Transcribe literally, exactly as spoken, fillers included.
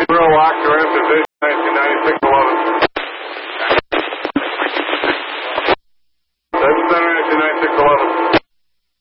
Zero lock, you're in position, nineteen ninety-six eleven. Seven center, nineteen ninety-six eleven.